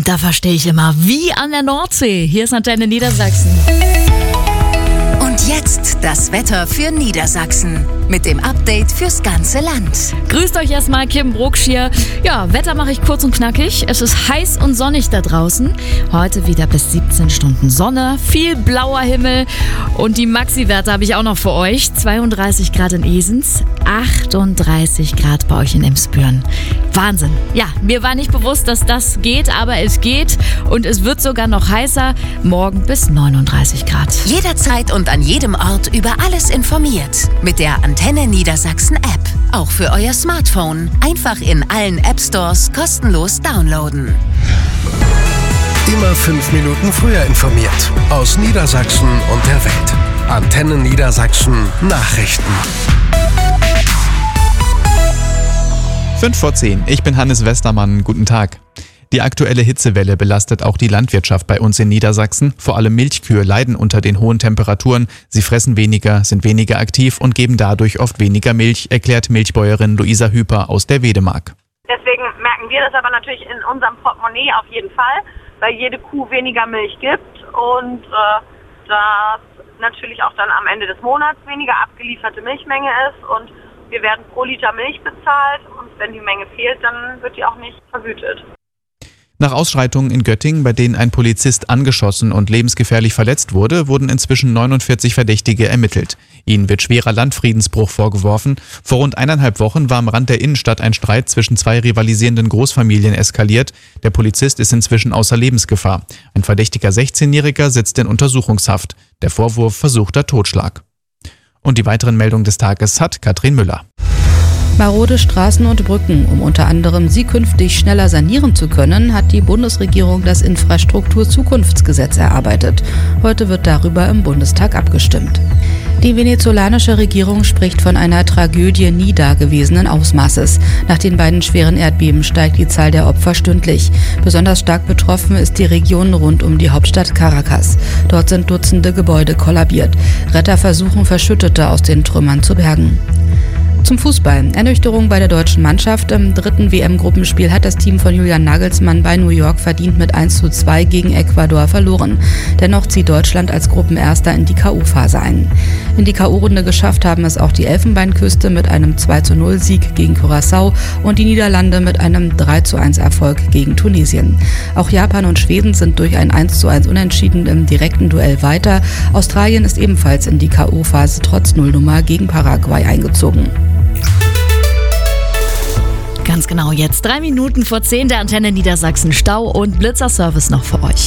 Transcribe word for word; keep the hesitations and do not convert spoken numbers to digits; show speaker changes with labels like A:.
A: Da verstehe ich immer, wie an der Nordsee. Hier ist Antenne Niedersachsen.
B: Und jetzt das Wetter für Niedersachsen mit dem Update fürs ganze Land.
A: Grüßt euch erstmal, Kim Brucksch hier. Ja, Wetter mache ich kurz und knackig. Es ist heiß und sonnig da draußen. Heute wieder bis siebzehn Stunden Sonne, viel blauer Himmel und die Maxi-Werte habe ich auch noch für euch. zweiunddreißig Grad in Esens, achtunddreißig Grad bei euch in Emsbüren. Wahnsinn. Ja, mir war nicht bewusst, dass das geht, aber es geht und es wird sogar noch heißer. Morgen bis neununddreißig Grad.
B: Jederzeit und an jedem Ort über alles informiert. Mit der Antenne Niedersachsen App. Auch für euer Smartphone. Einfach in allen App Stores kostenlos downloaden.
C: Immer fünf Minuten früher informiert. Aus Niedersachsen und der Welt. Antenne Niedersachsen Nachrichten.
D: fünf vor zehn. Ich bin Hannes Westermann. Guten Tag. Die aktuelle Hitzewelle belastet auch die Landwirtschaft bei uns in Niedersachsen. Vor allem Milchkühe leiden unter den hohen Temperaturen. Sie fressen weniger, sind weniger aktiv und geben dadurch oft weniger Milch, erklärt Milchbäuerin Luisa Hüper aus der Wedemark.
E: Deswegen merken wir das aber natürlich in unserem Portemonnaie auf jeden Fall, weil jede Kuh weniger Milch gibt und äh, das natürlich auch dann am Ende des Monats weniger abgelieferte Milchmenge ist und wir werden pro Liter Milch bezahlt und wenn die Menge fehlt, dann wird die auch nicht vergütet.
D: Nach Ausschreitungen in Göttingen, bei denen ein Polizist angeschossen und lebensgefährlich verletzt wurde, wurden inzwischen neunundvierzig Verdächtige ermittelt. Ihnen wird schwerer Landfriedensbruch vorgeworfen. Vor rund eineinhalb Wochen war am Rand der Innenstadt ein Streit zwischen zwei rivalisierenden Großfamilien eskaliert. Der Polizist ist inzwischen außer Lebensgefahr. Ein verdächtiger sechzehnjähriger sitzt in Untersuchungshaft. Der Vorwurf versuchter Totschlag. Und die weiteren Meldungen des Tages hat Katrin Müller.
F: Marode Straßen und Brücken. Um unter anderem sie künftig schneller sanieren zu können, hat die Bundesregierung das Infrastrukturzukunftsgesetz erarbeitet. Heute wird darüber im Bundestag abgestimmt. Die venezolanische Regierung spricht von einer Tragödie nie dagewesenen Ausmaßes. Nach den beiden schweren Erdbeben steigt die Zahl der Opfer stündlich. Besonders stark betroffen ist die Region rund um die Hauptstadt Caracas. Dort sind Dutzende Gebäude kollabiert. Retter versuchen, Verschüttete aus den Trümmern zu bergen. Zum Fußball. Ernüchterung bei der deutschen Mannschaft. Im dritten W M-Gruppenspiel hat das Team von Julian Nagelsmann bei New York verdient mit eins zu zwei gegen Ecuador verloren. Dennoch zieht Deutschland als Gruppenerster in die K O-Phase ein. In die K O-Runde geschafft haben es auch die Elfenbeinküste mit einem zwei zu null Sieg gegen Curaçao und die Niederlande mit einem drei zu eins Erfolg gegen Tunesien. Auch Japan und Schweden sind durch ein eins zu eins Unentschieden im direkten Duell weiter. Australien ist ebenfalls in die K O-Phase trotz Nullnummer gegen Paraguay eingezogen.
A: Ganz genau jetzt drei Minuten vor zehn der Antenne Niedersachsen Stau und Blitzerservice noch für euch.